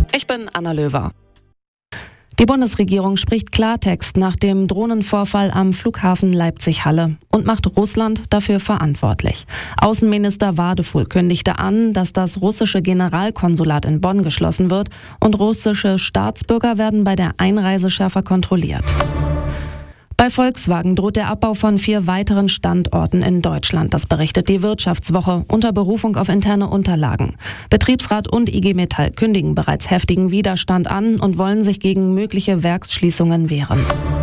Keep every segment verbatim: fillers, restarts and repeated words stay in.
Ich bin Anna Löwer. Die Bundesregierung spricht Klartext nach dem Drohnenvorfall am Flughafen Leipzig-Halle und macht Russland dafür verantwortlich. Außenminister Wadefuhl kündigte an, dass das russische Generalkonsulat in Bonn geschlossen wird und russische Staatsbürger werden bei der Einreise schärfer kontrolliert. Bei Volkswagen droht der Abbau von vier weiteren Standorten in Deutschland. Das berichtet die Wirtschaftswoche unter Berufung auf interne Unterlagen. Betriebsrat und I G Metall kündigen bereits heftigen Widerstand an und wollen sich gegen mögliche Werksschließungen wehren.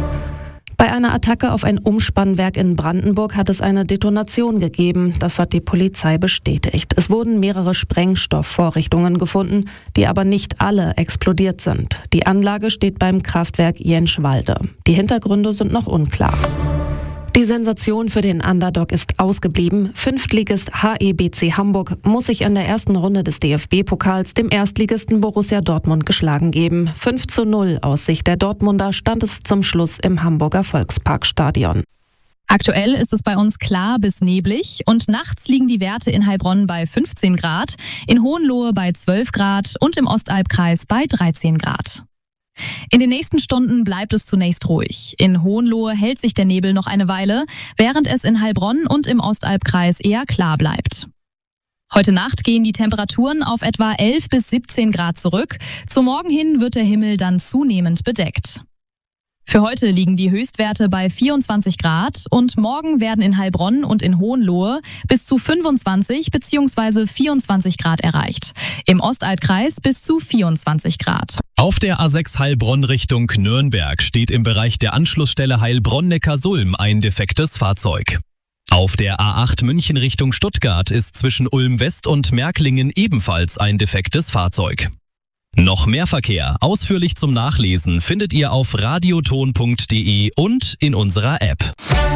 Bei einer Attacke auf ein Umspannwerk in Brandenburg hat es eine Detonation gegeben. Das hat die Polizei bestätigt. Es wurden mehrere Sprengstoffvorrichtungen gefunden, die aber nicht alle explodiert sind. Die Anlage steht beim Kraftwerk Jenschwalde. Die Hintergründe sind noch unklar. Die Sensation für den Underdog ist ausgeblieben. Fünftligist H E B C Hamburg muss sich in der ersten Runde des D F B-Pokals dem Erstligisten Borussia Dortmund geschlagen geben. fünf zu null aus Sicht der Dortmunder stand es zum Schluss im Hamburger Volksparkstadion. Aktuell ist es bei uns klar bis neblig und nachts liegen die Werte in Heilbronn bei fünfzehn Grad, in Hohenlohe bei zwölf Grad und im Ostalbkreis bei dreizehn Grad. In den nächsten Stunden bleibt es zunächst ruhig. In Hohenlohe hält sich der Nebel noch eine Weile, während es in Heilbronn und im Ostalbkreis eher klar bleibt. Heute Nacht gehen die Temperaturen auf etwa elf bis siebzehn Grad zurück. Zum Morgen hin wird der Himmel dann zunehmend bedeckt. Für heute liegen die Höchstwerte bei vierundzwanzig Grad und morgen werden in Heilbronn und in Hohenlohe bis zu fünfundzwanzig bzw. vierundzwanzig Grad erreicht. Im Ostalbkreis bis zu vierundzwanzig Grad. Auf der A sechs Heilbronn Richtung Nürnberg steht im Bereich der Anschlussstelle Heilbronn-Neckarsulm ein defektes Fahrzeug. Auf der A acht München Richtung Stuttgart ist zwischen Ulm West und Märklingen ebenfalls ein defektes Fahrzeug. Noch mehr Verkehr, ausführlich zum Nachlesen, findet ihr auf radioton punkt de und in unserer App.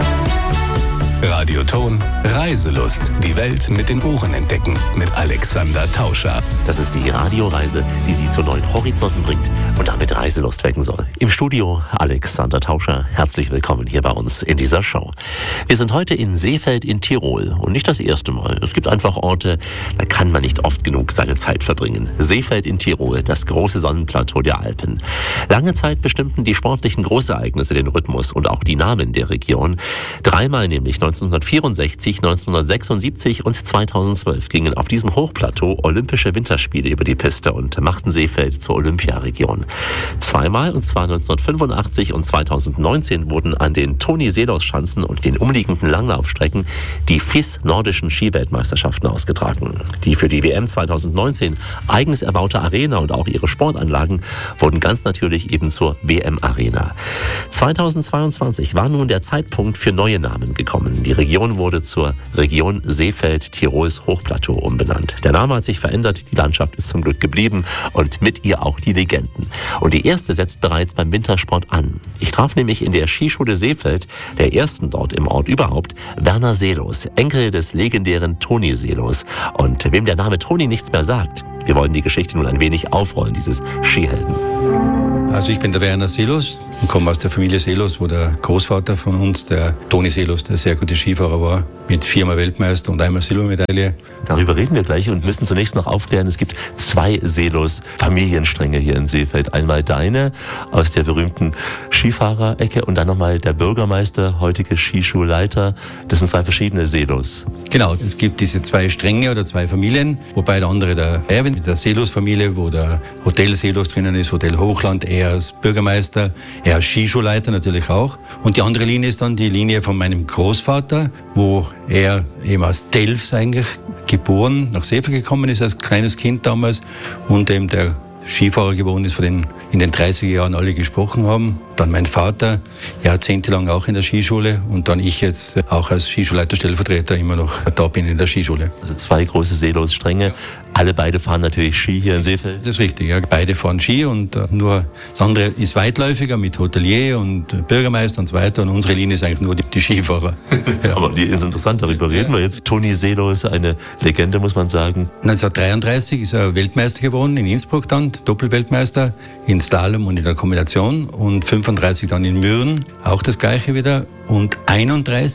Radioton Reiselust. Die Welt mit den Ohren entdecken. Mit Alexander Tauscher. Das ist die Radioreise, die Sie zu neuen Horizonten bringt und damit Reiselust wecken soll. Im Studio Alexander Tauscher. Herzlich willkommen hier bei uns in dieser Show. Wir sind heute in Seefeld in Tirol und nicht das erste Mal. Es gibt einfach Orte, da kann man nicht oft genug seine Zeit verbringen. Seefeld in Tirol, das große Sonnenplateau der Alpen. Lange Zeit bestimmten die sportlichen Großereignisse den Rhythmus und auch die Namen der Region. Dreimal nämlich neunzehnhundertvierundsechzig, neunzehnhundertsechsundsiebzig und zweitausendzwölf gingen auf diesem Hochplateau Olympische Winterspiele über die Piste und machten Seefeld zur Olympiaregion. Zweimal, und zwar neunzehnhundertfünfundachtzig und zweitausendneunzehn, wurden an den Toni-Seelos-Schanzen und den umliegenden Langlaufstrecken die F I S Nordischen Skiweltmeisterschaften ausgetragen. Die für die W M zweitausendneunzehn eigens erbaute Arena und auch ihre Sportanlagen wurden ganz natürlich eben zur W M-Arena. zweitausendzweiundzwanzig war nun der Zeitpunkt für neue Namen gekommen. Die Region wurde zur Region Seefeld Tirols Hochplateau umbenannt. Der Name hat sich verändert, die Landschaft ist zum Glück geblieben und mit ihr auch die Legenden. Und die erste setzt bereits beim Wintersport an. Ich traf nämlich in der Skischule Seefeld, der ersten dort im Ort überhaupt, Werner Seelos, Enkel des legendären Toni Seelos. Und wem der Name Toni nichts mehr sagt, wir wollen die Geschichte nun ein wenig aufrollen, dieses Skihelden. Also ich bin der Werner Seelos und komme aus der Familie Seelos, wo der Großvater von uns, der Toni Seelos, der sehr gute Skifahrer war, mit viermal Weltmeister und einmal Silbermedaille. Darüber reden wir gleich und müssen zunächst noch aufklären, es gibt zwei Seelos-Familienstränge hier in Seefeld. Einmal deine aus der berühmten Skifahrerecke und dann nochmal der Bürgermeister, heutige Skischulleiter. Das sind zwei verschiedene Seelos. Genau, es gibt diese zwei Stränge oder zwei Familien, wobei der andere der Erwin mit der Seelos-Familie, wo der Hotel Seelos drinnen ist, Hotel Hochland, er als Bürgermeister, er als Skischulleiter natürlich auch. Und die andere Linie ist dann die Linie von meinem Großvater, wo er eben aus Delfs eigentlich geboren, nach Seefeld gekommen ist als kleines Kind damals und eben der Skifahrer geworden ist, von denen in den dreißiger Jahren alle gesprochen haben. Dann mein Vater, jahrzehntelang auch in der Skischule und dann ich jetzt auch als Skischulleiter-Stellvertreter immer noch da bin in der Skischule. Also zwei große Seelos-Stränge. Alle beide fahren natürlich Ski hier in Seefeld. Das ist richtig, ja. Beide fahren Ski und uh, nur das andere ist weitläufiger mit Hotelier und Bürgermeister und so weiter und unsere Linie ist eigentlich nur die, die Skifahrer. Ja. Aber die ist interessant, darüber reden wir jetzt. Toni Seelos, eine Legende, muss man sagen. neunzehnhundertdreiunddreißig ist er Weltmeister geworden in Innsbruck dann, Doppelweltmeister in Slalom und in der Kombination und fünfunddreißig dann in Mürren, auch das Gleiche wieder und einunddreißig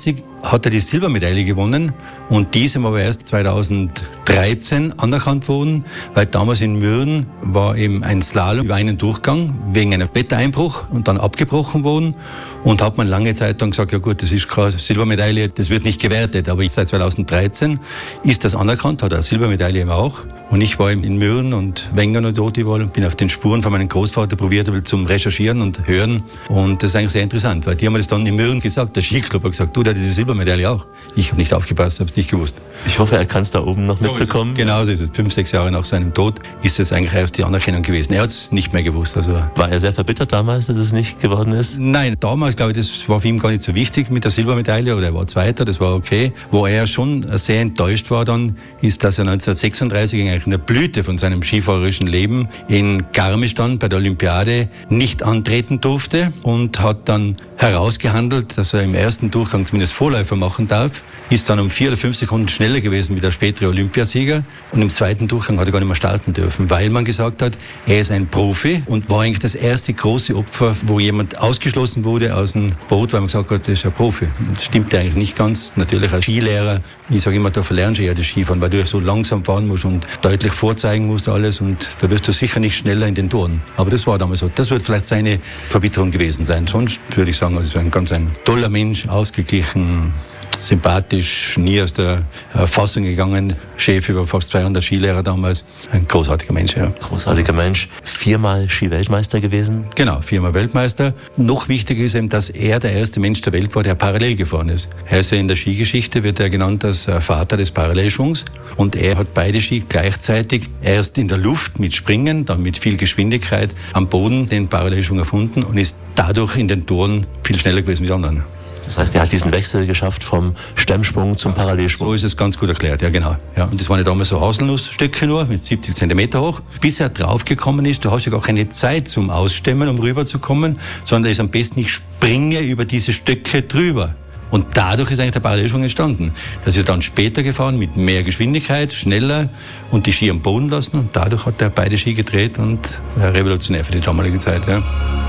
hat er die Silbermedaille gewonnen und die ist ihm aber erst zweitausenddreizehn anerkannt worden, weil damals in Mürren war eben ein Slalom über einen Durchgang wegen einem Wettereinbruch und dann abgebrochen worden und hat man lange Zeit dann gesagt, ja gut, das ist keine Silbermedaille, das wird nicht gewertet, aber seit zweitausenddreizehn ist das anerkannt, hat er eine Silbermedaille eben auch und ich war eben in Mürren und Wengen und dort überall und bin auf den Spuren von meinem Großvater probiert zum Recherchieren und Hören und das ist eigentlich sehr interessant, weil die haben mir das dann in Mürren gesagt, der Skiclub hat gesagt, du, der hat die Silbermedaille auch. Ich habe nicht aufgepasst, habe es nicht gewusst. Ich hoffe, er kann es da oben noch so mitbekommen. Genau so ist es. Fünf, sechs Jahre nach seinem Tod ist es eigentlich erst die Anerkennung gewesen. Er hat es nicht mehr gewusst. Also war er sehr verbittert damals, dass es nicht geworden ist? Nein, damals, glaube ich, das war für ihn gar nicht so wichtig mit der Silbermedaille oder er war Zweiter, das war okay. Wo er schon sehr enttäuscht war dann, ist, dass er neunzehnhundertsechsunddreißig eigentlich in der Blüte von seinem skifahrerischen Leben in Garmisch dann bei der Olympiade nicht antreten durfte und hat dann herausgehandelt, dass er im ersten Durchgang zumindest Vorläufer machen darf, ist dann um vier oder fünf Sekunden schneller gewesen wie der spätere Olympiasieger und im zweiten Durchgang hat er gar nicht mehr starten dürfen, weil man gesagt hat, er ist ein Profi und war eigentlich das erste große Opfer, wo jemand ausgeschlossen wurde aus dem Boot, weil man gesagt hat, das ist ein Profi. Das stimmt eigentlich nicht ganz. Natürlich als Skilehrer, ich sage immer, da verlernst du ja das Skifahren, weil du ja so langsam fahren musst und deutlich vorzeigen musst alles und da wirst du sicher nicht schneller in den Toren. Aber das war damals so. Das wird vielleicht seine Verbitterung gewesen sein. Sonst würde ich sagen, es war ein ganz ein toller Mensch, ausgeglichen, sympathisch, nie aus der Fassung gegangen, Chef über fast zweihundert Skilehrer damals. Ein großartiger Mensch, ja. Großartiger Mensch. Viermal Ski-Weltmeister gewesen? Genau, viermal Weltmeister. Noch wichtiger ist eben, dass er der erste Mensch der Welt war, der parallel gefahren ist. Er ist ja in der Skigeschichte, wird er genannt als Vater des Parallelschwungs. Und er hat beide Ski gleichzeitig erst in der Luft mit Springen, dann mit viel Geschwindigkeit am Boden den Parallelschwung erfunden und ist dadurch in den Toren viel schneller gewesen mit anderen. Das heißt, er hat diesen Wechsel geschafft vom Stemmsprung zum Parallelschwung. So ist es ganz gut erklärt, ja genau. Ja, und das waren ja damals so Haselnussstücke nur, mit siebzig Zentimeter hoch. Bis er draufgekommen ist, du hast ja gar keine Zeit zum Ausstemmen, um rüberzukommen, sondern es ist am besten, ich springe über diese Stöcke drüber. Und dadurch ist eigentlich der Parallelschwung entstanden. Das ist dann später gefahren mit mehr Geschwindigkeit, schneller und die Ski am Boden lassen und dadurch hat er beide Ski gedreht und äh, revolutionär für die damalige Zeit, ja.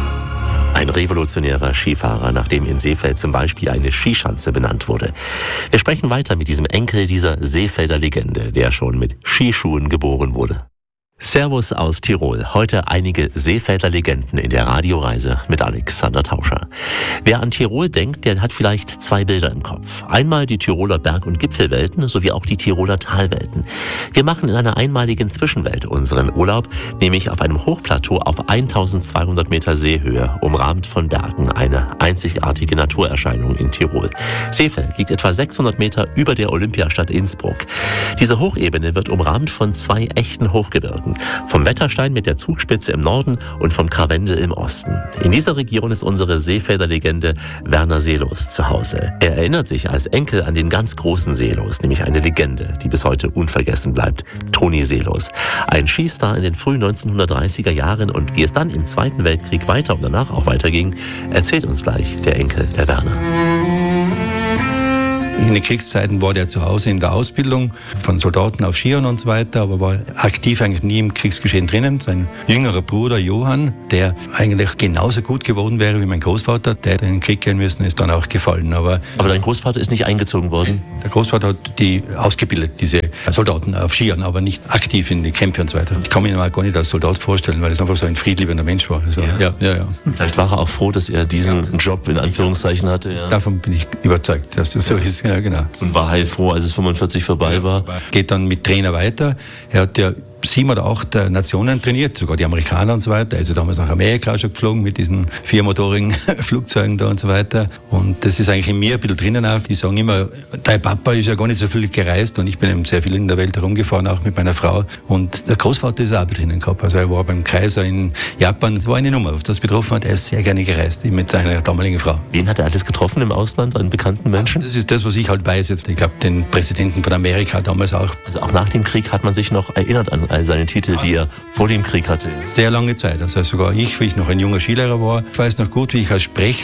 Ein revolutionärer Skifahrer, nach dem in Seefeld zum Beispiel eine Skischanze benannt wurde. Wir sprechen weiter mit diesem Enkel dieser Seefelder Legende, der schon mit Skischuhen geboren wurde. Servus aus Tirol. Heute einige Seefelder Legenden in der Radioreise mit Alexander Tauscher. Wer an Tirol denkt, der hat vielleicht zwei Bilder im Kopf. Einmal die Tiroler Berg- und Gipfelwelten sowie auch die Tiroler Talwelten. Wir machen in einer einmaligen Zwischenwelt unseren Urlaub, nämlich auf einem Hochplateau auf eintausendzweihundert Meter Seehöhe, umrahmt von Bergen, eine einzigartige Naturerscheinung in Tirol. Seefeld liegt etwa sechshundert Meter über der Olympiastadt Innsbruck. Diese Hochebene wird umrahmt von zwei echten Hochgebirgen. Vom Wetterstein mit der Zugspitze im Norden und vom Karwendel im Osten. In dieser Region ist unsere Seefelder Legende Werner Seelos zu Hause. Er erinnert sich als Enkel an den ganz großen Seelos, nämlich eine Legende, die bis heute unvergessen bleibt, Toni Seelos. Ein Skistar in den frühen neunzehnhundertdreißiger Jahren und wie es dann im Zweiten Weltkrieg weiter und danach auch weiterging, erzählt uns gleich der Enkel, der Werner. In den Kriegszeiten war der zu Hause in der Ausbildung von Soldaten auf Skiern und so weiter, aber war aktiv eigentlich nie im Kriegsgeschehen drinnen. Sein jüngerer Bruder Johann, der eigentlich genauso gut geworden wäre wie mein Großvater, der in den Krieg gehen müssen, ist dann auch gefallen. Aber, aber dein Großvater ist nicht eingezogen worden? Der Großvater hat die ausgebildet, diese Soldaten auf Skiern, aber nicht aktiv in die Kämpfe und so weiter. Ich kann mich mal gar nicht als Soldat vorstellen, weil es einfach so ein friedliebender Mensch war. Also, ja. Ja, ja, ja. Vielleicht war er auch froh, dass er diesen ja, Job in Anführungszeichen hatte. Ja. Davon bin ich überzeugt, dass das so ist. Ja, genau. Und war heilfroh, als es fünfundvierzig vorbei war. Geht dann mit Trainer weiter. Er hat ja sieben oder acht Nationen trainiert, sogar die Amerikaner und so weiter. Er ist ja damals nach Amerika schon geflogen mit diesen viermotorigen Flugzeugen da und so weiter. Und das ist eigentlich in mir ein bisschen drinnen auch. Die sagen immer, dein Papa ist ja gar nicht so viel gereist und ich bin eben sehr viel in der Welt herumgefahren, auch mit meiner Frau. Und der Großvater ist auch ein bisschen drinnen gehabt. Also er war beim Kaiser in Japan. Das war eine Nummer, was das betroffen hat. Er ist sehr gerne gereist mit seiner damaligen Frau. Wen hat er alles getroffen im Ausland, an bekannten Menschen? Das ist das, was ich halt weiß jetzt. Ich glaube, den Präsidenten von Amerika damals auch. Also auch nach dem Krieg hat man sich noch erinnert an all seine Titel, die er vor dem Krieg hatte. Sehr lange Zeit. Also sogar ich, wie ich noch ein junger Skilehrer war, ich weiß noch gut, wie ich als Sprecher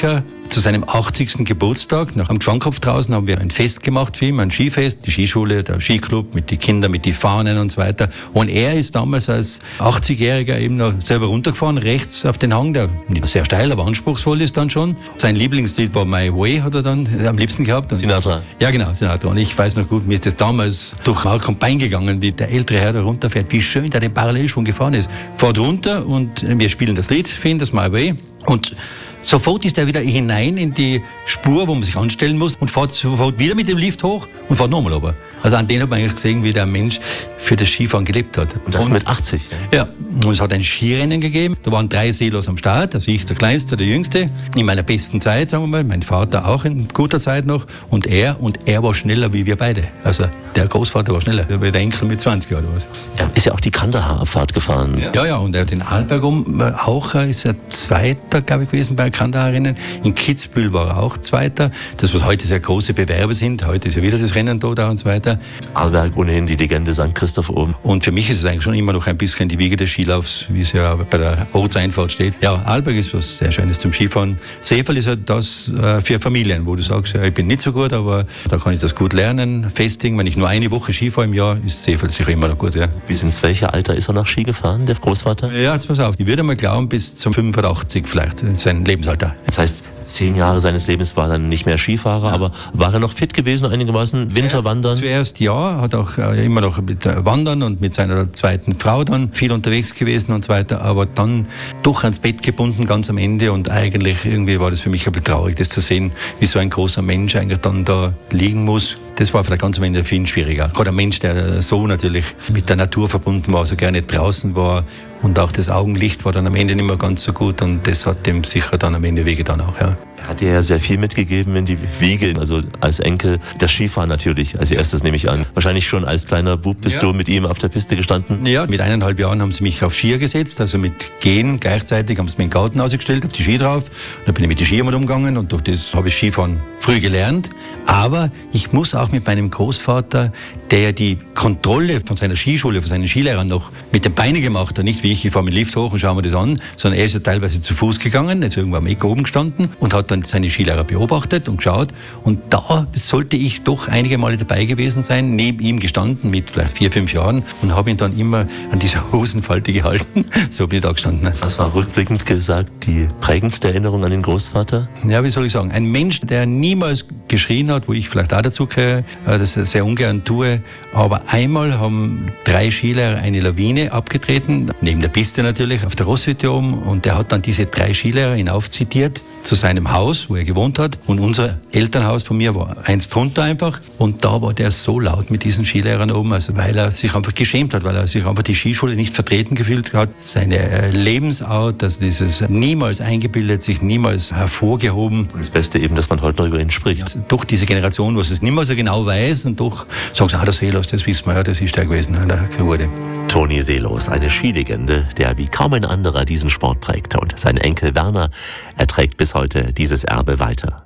zu seinem achtzigsten Geburtstag, nach einem Schwankopf draußen, haben wir ein Fest gemacht für ihn, ein Skifest, die Skischule, der Skiclub mit den Kindern, mit den Fahnen und so weiter. Und er ist damals als achtzigjähriger eben noch selber runtergefahren, rechts auf den Hang, der nicht sehr steil, aber anspruchsvoll ist dann schon. Sein Lieblingslied war My Way, hat er dann am liebsten gehabt. Und Sinatra. Ja, genau, Sinatra. Und ich weiß noch gut, mir ist das damals durch Mark und Bein gegangen, wie der ältere Herr da runterfährt, wie schön der den Parallelschwung gefahren ist. Fährt runter und wir spielen das Lied für ihn, das My Way. Und sofort ist er wieder hinein in die Spur, wo man sich anstellen muss und fährt sofort wieder mit dem Lift hoch und fährt nochmal runter. Also an den hat man eigentlich gesehen, wie der Mensch für das Skifahren gelebt hat. Und das und, mit achtzig? Ja, und es hat ein Skirennen gegeben. Da waren drei Seelos am Start, also ich der Kleinste, der Jüngste. In meiner besten Zeit, sagen wir mal, mein Vater auch in guter Zeit noch und er. Und er war schneller wie wir beide. Also der Großvater war schneller, der Enkel mit zwanzig Jahren oder was. Er ist ja auch die Kandahar-Abfahrt gefahren. Ja, ja, ja, und er hat den Arlberg um, auch ist er Zweiter, glaube ich, gewesen bei Kandahar-Rennen. In Kitzbühel war er auch Zweiter. Das, was heute sehr große Bewerbe sind. Heute ist ja wieder das Rennen da und so weiter. Arlberg, ohnehin die Legende Sankt Christoph oben. Und für mich ist es eigentlich schon immer noch ein bisschen die Wiege des Skilaufs, wie es ja bei der Ortseinfahrt steht. Ja, Arlberg ist was sehr Schönes zum Skifahren. Seefeld ist halt das äh, für Familien, wo du sagst, ja, ich bin nicht so gut, aber da kann ich das gut lernen, festigen. Wenn ich nur eine Woche Ski fahre im Jahr, ist Seefeld sicher immer noch gut. Ja. Bis ins welche Alter ist er nach Ski gefahren, der Großvater? Ja, jetzt pass auf. Ich würde mal glauben, bis zum fünfundachtzig vielleicht, sein Lebensalter. Das heißt, zehn Jahre seines Lebens war er dann nicht mehr Skifahrer, ja. Aber war er noch fit gewesen einigermaßen? Winterwandern? Zuerst ja, hat auch äh, immer noch mit äh, Wandern und mit seiner zweiten Frau dann viel unterwegs gewesen und so weiter, aber dann doch ans Bett gebunden ganz am Ende und eigentlich irgendwie war das für mich ein bisschen traurig, das zu sehen, wie so ein großer Mensch eigentlich dann da liegen muss. Das war vielleicht ganz am Ende viel schwieriger. Gerade ein Mensch, der so natürlich mit der Natur verbunden war, so gerne draußen war und auch das Augenlicht war dann am Ende nicht mehr ganz so gut und das hat dem sicher dann am Ende wehgetan auch, ja. Er hat dir ja sehr viel mitgegeben in die Wiege, also als Enkel. Das Skifahren natürlich, als erstes nehme ich an. Wahrscheinlich schon als kleiner Bub bist ja. du mit ihm auf der Piste gestanden? Ja, mit eineinhalb Jahren haben sie mich auf Skier gesetzt, also mit Gehen gleichzeitig haben sie mir in den Garten ausgestellt, auf die Ski drauf. Da bin ich mit den Skiern mal umgegangen und durch das habe ich Skifahren früh gelernt. Aber ich muss auch mit meinem Großvater, der die Kontrolle von seiner Skischule, von seinen Skilehrern noch mit den Beinen gemacht hat, nicht wie ich, ich fahre mit dem Lift hoch und schaue mir das an, sondern er ist ja teilweise zu Fuß gegangen, jetzt irgendwo am Eck oben gestanden und hat dann seine Skilehrer beobachtet und geschaut. Und da sollte ich doch einige Male dabei gewesen sein, neben ihm gestanden mit vielleicht vier, fünf Jahren und habe ihn dann immer an dieser Hosenfalte gehalten. So bin ich da gestanden. Was war rückblickend gesagt die prägendste Erinnerung an den Großvater? Ja, wie soll ich sagen? Ein Mensch, der niemals geschrien hat, wo ich vielleicht auch dazu gehöre, das sehr ungern tue. Aber einmal haben drei Skilehrer eine Lawine abgetreten, neben der Piste natürlich, auf der Rosshütte oben. Und der hat dann diese drei Skilehrer hinaufzitiert zu seinem Haus, wo er gewohnt hat. Und unser Elternhaus von mir war eins drunter einfach. Und da war der so laut mit diesen Skilehrern oben, also weil er sich einfach geschämt hat, weil er sich einfach die Skischule nicht vertreten gefühlt hat. Seine Lebensart, also dieses niemals eingebildet, sich niemals hervorgehoben. Und das Beste eben, dass man heute noch über ihn spricht. Ja, doch diese Generation, was es nicht mehr so genau weiß und doch sagt, ah, der Seelos, das wissen wir ja, das ist der gewesen, der wurde. Toni Seelos, eine Skilegende, der wie kaum ein anderer diesen Sport prägt. Und sein Enkel Werner, er trägt bis heute dieses Erbe weiter.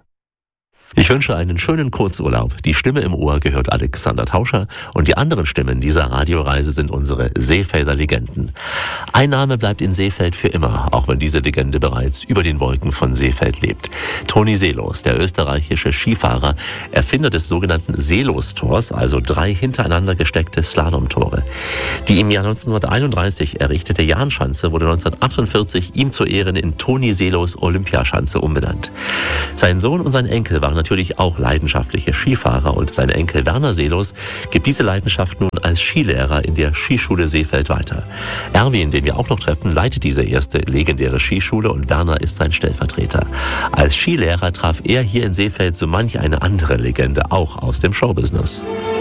Ich wünsche einen schönen Kurzurlaub. Die Stimme im Ohr gehört Alexander Tauscher und die anderen Stimmen dieser Radioreise sind unsere Seefelder Legenden. Ein Name bleibt in Seefeld für immer, auch wenn diese Legende bereits über den Wolken von Seefeld lebt. Toni Seelos, der österreichische Skifahrer, Erfinder des sogenannten Seelos-Tors, also drei hintereinander gesteckte Slalomtore. Die im Jahr neunzehnhunderteinunddreißig errichtete Jahnschanze wurde neunzehnhundertachtundvierzig ihm zu Ehren in Toni Seelos Olympiaschanze umbenannt. Sein Sohn und sein Enkel waren natürlich auch leidenschaftliche Skifahrer und sein Enkel Werner Seelos gibt diese Leidenschaft nun als Skilehrer in der Skischule Seefeld weiter. Erwin, den wir auch noch treffen, leitet diese erste legendäre Skischule und Werner ist sein Stellvertreter. Als Skilehrer traf er hier in Seefeld so manch eine andere Legende, auch aus dem Showbusiness.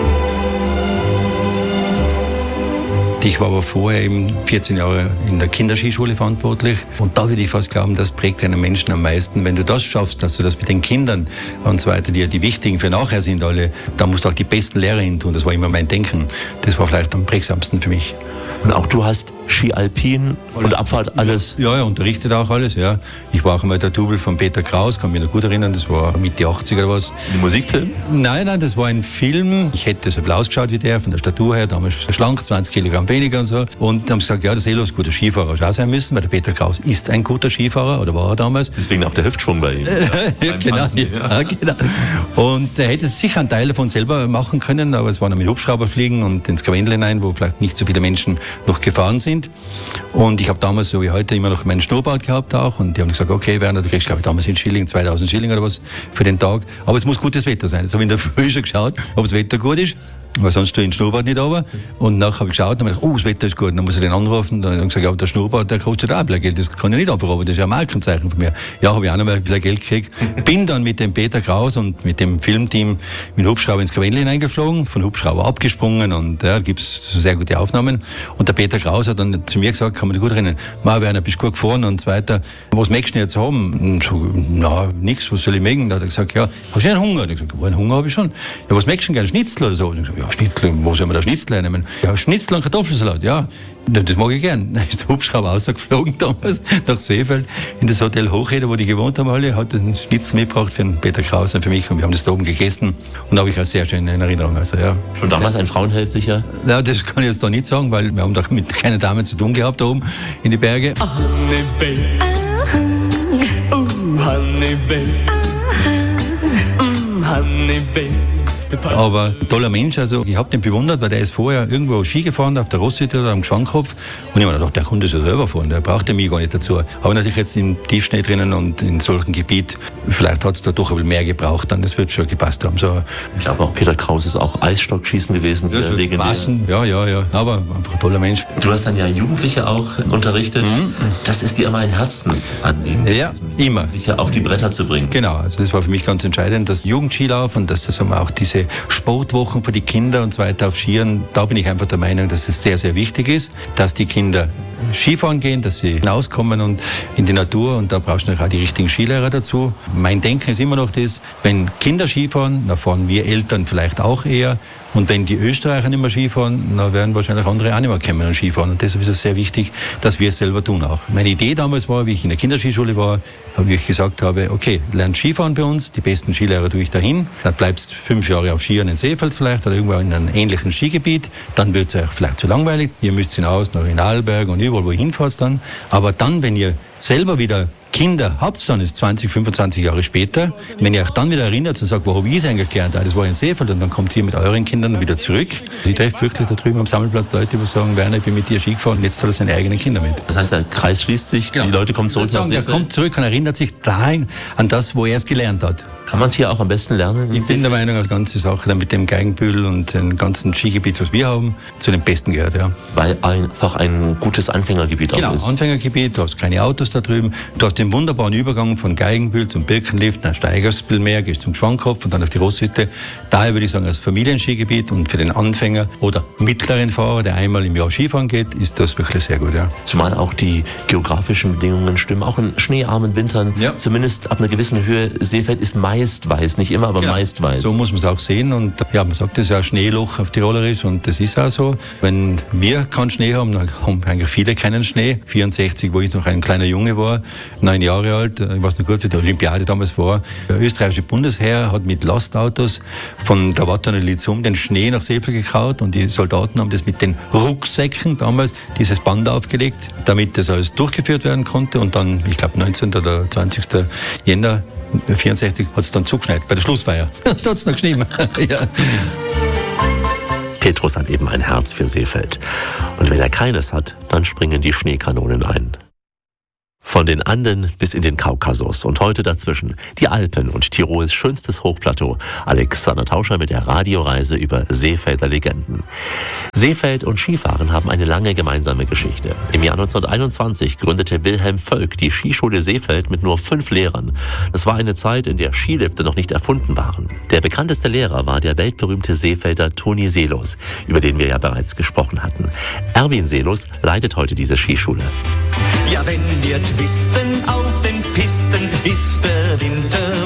Ich war aber vorher eben vierzehn Jahre in der Kinderskischule verantwortlich und da würde ich fast glauben, das prägt einen Menschen am meisten. Wenn du das schaffst, dass du das mit den Kindern und so weiter, die ja die wichtigen für nachher sind alle, da musst du auch die besten Lehrer hin tun. Das war immer mein Denken. Das war vielleicht am prägsamsten für mich. Und auch du hast Ski Alpin und Abfahrt, alles? Ja, er unterrichtet auch alles, ja. Ich war auch einmal der Double von Peter Kraus, kann mich noch gut erinnern, das war Mitte achtziger oder was. Ein Musikfilm? Nein, nein, das war ein Film. Ich hätte so ein bisschen ausgeschaut wie der, von der Statur her, damals schlank, zwanzig Kilogramm weniger und so. Und haben gesagt, ja, der Seelos guter Skifahrer auch sein müssen, weil der Peter Kraus ist ein guter Skifahrer, oder war er damals. Deswegen auch der Hüftschwung bei ihm. Ja, genau, Tanzen, ja. Ja, genau. Und er hätte sicher einen Teil davon selber machen können, aber es war noch mit Hubschrauber fliegen und ins Karwendel hinein, wo vielleicht nicht so viele Menschen noch gefahren sind. Und ich habe damals, so wie heute, immer noch meinen Schnurrbart gehabt auch. Und die haben gesagt, okay, Werner, du kriegst, glaube ich, damals in Schilling, zweitausend Schilling oder was für den Tag. Aber es muss gutes Wetter sein. Jetzt habe ich in der Früh schon geschaut, ob das Wetter gut ist. Weil sonst tue ich den Schnurrbart nicht runter. Und nachher habe ich geschaut und habe gedacht, oh, das Wetter ist gut. Und dann muss ich den anrufen. Dann habe ich gesagt, ja, der Schnurrbart, der kostet auch ein bisschen Geld. Das kann ich nicht einfach runter. Das ist ja ein Markenzeichen von mir. Ja, habe ich auch noch mal ein bisschen Geld gekriegt. Bin dann mit dem Peter Kraus und mit dem Filmteam mit dem Hubschrauber ins Karwendel hineingeflogen, von Hubschrauber abgesprungen und ja, da gibt es sehr gute Aufnahmen. Und der Peter Kraus hat dann zu mir gesagt, kann man dich gut erinnern, Ma, Werner, bist gut gefahren und so weiter. Was möchtest du jetzt haben? Und so, na, nix, was soll ich mögen? Da hat er gesagt, ja, hast du einen Hunger? Und ich gesagt, einen Hunger habe ich schon. Ja, was möchtest du denn gerne? Schnitzel oder so? Und ich gesagt, ja, Schnitzel, wo soll man da Schnitzel nehmen? Ja, Schnitzel und Kartoffelsalat, ja. Das mag ich gern. Dann ist der Hubschrauber rausgeflogen damals nach Seefeld in das Hotel Hochheder, wo die gewohnt haben alle, hat einen Schnitzel mitgebracht für den Peter Kraus und für mich und wir haben das da oben gegessen und da habe ich auch sehr schön in Erinnerung. Also, ja. Schon damals ein Frauenheld sicher? Ja, das kann ich jetzt da nicht sagen, weil wir haben da mit keiner Dame zu tun gehabt da oben in die Berge. Honeybell, oh Honeybell, mm, Honeybell. Aber ein toller Mensch, also ich habe den bewundert, weil der ist vorher irgendwo Ski gefahren auf der Rosshütte oder am Schwankopf und ich habe mir gedacht, der konnte es ja selber fahren, der braucht mich gar nicht dazu. Aber natürlich jetzt im Tiefschnee drinnen und in solchem Gebiet, vielleicht hat es da doch ein bisschen mehr gebraucht, dann das wird schon gepasst haben. So. Ich glaube auch Peter Kraus ist auch Eisstockschießen gewesen, ja, legendär. Maßen, ja, ja, ja, aber einfach ein toller Mensch. Du hast dann ja Jugendliche auch unterrichtet, mhm. Das ist dir immer ein Herzensanliegen ja, immer. Jugendliche auf die Bretter zu bringen. Genau, also das war für mich ganz entscheidend, das Jugendskilauf und das, das haben wir auch diese Sportwochen für die Kinder und so weiter auf Skiern, da bin ich einfach der Meinung, dass es sehr, sehr wichtig ist, dass die Kinder Skifahren gehen, dass sie hinauskommen und in die Natur und da brauchst du auch die richtigen Skilehrer dazu. Mein Denken ist immer noch das, wenn Kinder Skifahren, dann fahren wir Eltern vielleicht auch eher und wenn die Österreicher nicht mehr Skifahren, dann werden wahrscheinlich andere auch nicht mehr kommen und Skifahren und deshalb ist es sehr wichtig, dass wir es selber tun auch. Meine Idee damals war, wie ich in der Kinderskischule war, wie ich gesagt habe, okay, lernt Skifahren bei uns, die besten Skilehrer tue ich dahin, dann bleibst fünf Jahre auf Skiern in Seefeld vielleicht oder irgendwo in einem ähnlichen Skigebiet, dann wird es euch vielleicht zu langweilig, ihr müsst hinaus nach in Arlberg und überall, wo ihr hinfahrt dann, aber dann, wenn ihr selber wieder Kinder habt, dann ist zwanzig, fünfundzwanzig Jahre später, wenn ihr euch dann wieder erinnert und sagt, wo habe ich es eigentlich gelernt? Ah, das war in Seefeld und dann kommt ihr mit euren Kindern wieder zurück. Ich treffe wirklich da drüben am Sammelplatz Leute, die sagen, Werner, ich bin mit dir Ski gefahren und jetzt hat er seine eigenen Kinder mit. Das heißt, der Kreis schließt sich, genau. Die Leute kommen zurück nach Seefeld? Er kommt zurück und erinnert sich dahin an das, wo er es gelernt hat. Kann man es hier auch am besten lernen? Ich bin der Meinung, die ganze Sache dann mit dem Geigenbühl und dem ganzen Skigebiet, was wir haben, zu den Besten gehört, ja. Weil einfach ein gutes Anfängergebiet genau, auch ist. Genau, Anfängergebiet, du hast keine Autos da drüben, du hast den wunderbaren Übergang von Geigenbühl zum Birkenlift, dann steigerst du ein bisschen mehr, gehst zum Schwankopf und dann auf die Rosshütte. Daher würde ich sagen, als Familienskigebiet und für den Anfänger oder mittleren Fahrer, der einmal im Jahr Skifahren geht, ist das wirklich sehr gut, ja. Zumal auch die geografischen Bedingungen stimmen, auch in schneearmen Wintern, ja. Zumindest ab einer gewissen Höhe. Seefeld ist meist weiß, nicht immer, aber genau. Meist weiß. So muss man es auch sehen und ja, man sagt, das ist ja ein Schneeloch auf Tirolerisch und das ist auch so. Wenn wir keinen Schnee haben, dann haben eigentlich viele keinen Schnee. vierundsechzig, wo ich noch ein kleiner Junge war, neun Jahre alt, ich weiß noch gut, wie die Olympiade damals war. Der österreichische Bundesheer hat mit Lastautos von der Wattana Lizum den Schnee nach Seefeld gekaut und die Soldaten haben das mit den Rucksäcken damals dieses Band aufgelegt, damit das alles durchgeführt werden konnte und dann, ich glaube neunzehnten oder zwanzigsten Jänner vierundsechzig hat es dann zugeschneit, bei der Schlussfeier. Da hat es noch geschnitten. Ja. Petrus hat eben ein Herz für Seefeld. Und wenn er keines hat, dann springen die Schneekanonen ein. Von den Anden bis in den Kaukasus und heute dazwischen die Alpen und Tirols schönstes Hochplateau. Alexander Tauscher mit der Radioreise über Seefelder Legenden. Seefeld und Skifahren haben eine lange gemeinsame Geschichte. Im Jahr neunzehnhunderteinundzwanzig gründete Wilhelm Völk die Skischule Seefeld mit nur fünf Lehrern. Das war eine Zeit, in der Skilifte noch nicht erfunden waren. Der bekannteste Lehrer war der weltberühmte Seefelder Toni Seelos, über den wir ja bereits gesprochen hatten. Erwin Seelos leitet heute diese Skischule. Ja, wenn wir twisten auf den Pisten, ist der Winter wunderbar.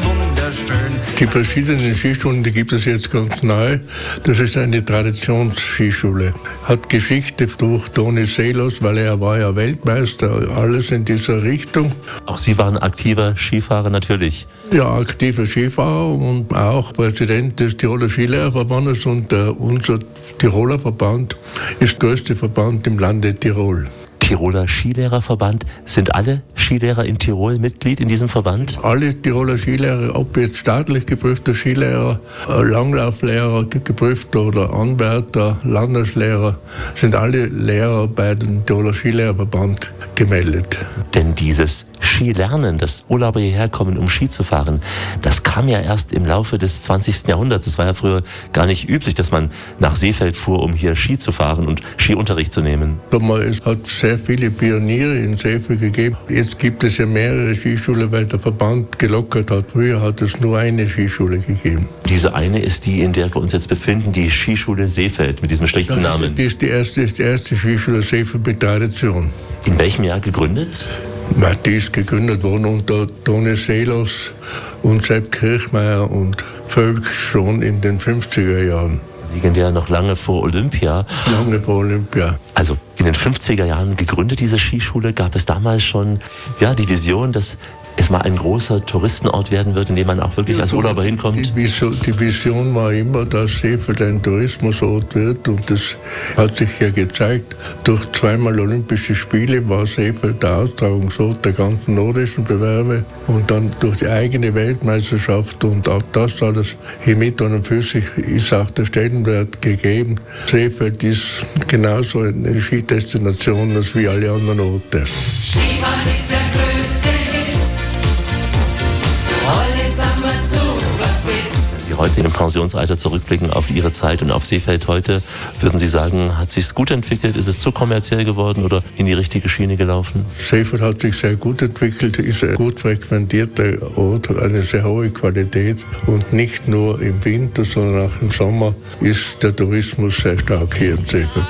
schön. Die verschiedenen Skischulen, die gibt es jetzt ganz neu. Das ist eine Traditionsskischule. Hat Geschichte durch Toni Seelos, weil er war ja Weltmeister, alles in dieser Richtung. Auch Sie waren aktiver Skifahrer natürlich. Ja, aktiver Skifahrer und auch Präsident des Tiroler Skilehrerverbandes und äh, unser Tiroler Verband ist der größte Verband im Lande Tirol. Tiroler Skilehrerverband. Sind alle Skilehrer in Tirol Mitglied in diesem Verband? Alle Tiroler Skilehrer, ob jetzt staatlich geprüfter Skilehrer, Langlauflehrer, geprüfter oder Anwärter, Landeslehrer, sind alle Lehrer bei dem Tiroler Skilehrerverband gemeldet. Denn dieses Skilernen, dass Urlauber hierher kommen, um Ski zu fahren, das kam ja erst im Laufe des zwanzigsten Jahrhunderts. Es war ja früher gar nicht üblich, dass man nach Seefeld fuhr, um hier Ski zu fahren und Skiunterricht zu nehmen. Es hat sehr viele Pioniere in Seefeld gegeben. Jetzt gibt es ja mehrere Skischulen, weil der Verband gelockert hat. Früher hat es nur eine Skischule gegeben. Diese eine ist die, in der wir uns jetzt befinden, die Skischule Seefeld mit diesem schlichten das Namen. Das ist die erste, ist die erste Skischule Seefeld mit Tradition. In welchem Jahr gegründet? Die ist gegründet worden unter Toni Seelos und Sepp Kirchmeier und Völk schon in den fünfziger Jahren. Legendär noch lange vor Olympia. Lange vor Olympia. Also in den fünfziger Jahren gegründet, diese Skischule. Gab es damals schon ja, die Vision, dass es mal ein großer Touristenort werden wird, in dem man auch wirklich ja, als Urlauber hinkommt? Die Vision, die Vision war immer, dass Seefeld ein Tourismusort wird und das hat sich ja gezeigt. Durch zweimal Olympische Spiele war Seefeld der Austragungsort der ganzen nordischen Bewerbe und dann durch die eigene Weltmeisterschaft und auch das alles hiermit und für sich ist auch der Stellenwert gegeben. Seefeld ist genauso eine Skidestination als wie alle anderen Orte. Skifahren ist der größte Hit. Sie heute im Pensionsalter zurückblicken auf Ihre Zeit und auf Seefeld heute, würden Sie sagen, hat sich gut entwickelt? Ist es zu kommerziell geworden oder in die richtige Schiene gelaufen? Seefeld hat sich sehr gut entwickelt, ist ein gut frequentierter Ort, eine sehr hohe Qualität und nicht nur im Winter, sondern auch im Sommer ist der Tourismus sehr stark hier in Seefeld.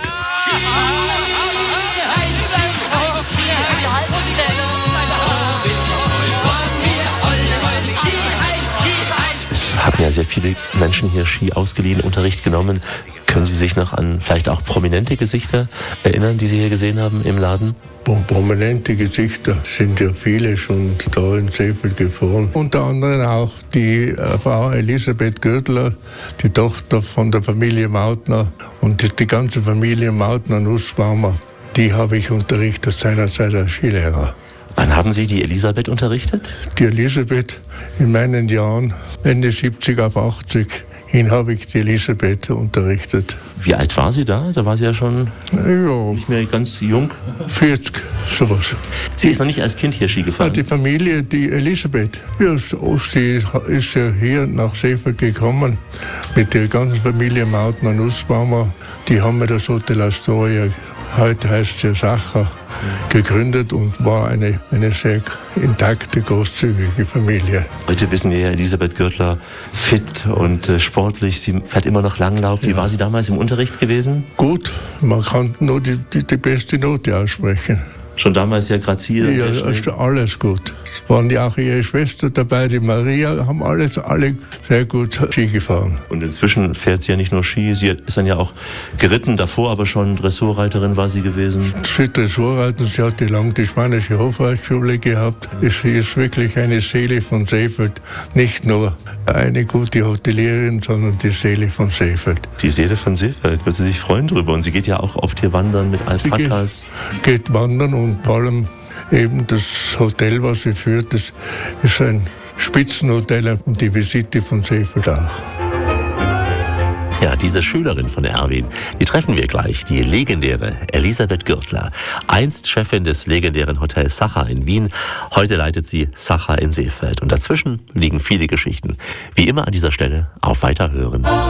Haben ja sehr viele Menschen hier Ski ausgeliehen, Unterricht genommen. Können Sie sich noch an vielleicht auch prominente Gesichter erinnern, die Sie hier gesehen haben im Laden? Prominente Gesichter sind ja viele schon da in Seefeld gefahren. Unter anderem auch die Frau Elisabeth Gürtler, die Tochter von der Familie Mautner und die, die ganze Familie Mautner-Nussbaumer. Die habe ich unterrichtet seinerzeit als Skilehrer. Wann haben Sie die Elisabeth unterrichtet? Die Elisabeth in meinen Jahren, Ende siebzig auf achtzig, ihn habe ich die Elisabeth unterrichtet. Wie alt war sie da? Da war sie ja schon ja, nicht mehr ganz jung. vierzig, sowas. Sie ist noch nicht als Kind hier Ski gefahren? Ja, die Familie, die Elisabeth, ja, sie ist ja hier nach Seefeld gekommen mit der ganzen Familie Mautner-Nussbaumer. Die haben mir das Hotel Astoria, heute heißt es ja Sacher, gegründet und war eine, eine sehr intakte, großzügige Familie. Heute wissen wir ja, Elisabeth Gürtler fit und äh, sportlich. Sie fährt immer noch Langlauf. Wie ja. war sie damals im Unterricht gewesen? Gut, man kann nur die, die, die beste Note aussprechen. Schon damals ja grazil. Ja, ist alles gut. Es waren ja auch ihre Schwester dabei, die Maria, haben alles, alle sehr gut Ski gefahren. Und inzwischen fährt sie ja nicht nur Ski, sie ist dann ja auch geritten, davor aber schon Dressurreiterin war sie gewesen. Sie Dressurreiten, sie hat die lang die spanische Hofreitschule gehabt. Sie ist wirklich eine Seele von Seefeld, nicht nur eine gute Hotelierin, sondern die Seele von Seefeld. Die Seele von Seefeld, wird sie sich freuen drüber. Und sie geht ja auch oft hier wandern mit Alpakas. Sie geht, geht wandern und vor allem eben das Hotel, was sie führt, das ist ein Spitzenhotel und die Visite von Seefeld auch. Ja, diese Schülerin von Erwin, die treffen wir gleich, die legendäre Elisabeth Gürtler. Einst Chefin des legendären Hotels Sacher in Wien, heute leitet sie Sacher in Seefeld. Und dazwischen liegen viele Geschichten. Wie immer an dieser Stelle auf Weiterhören.